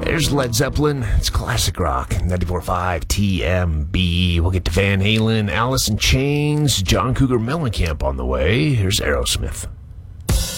There's Led Zeppelin. It's classic rock. 94.5 TMB. We'll get to Van Halen, Alice in Chains, John Cougar Mellencamp on the way. Here's Aerosmith.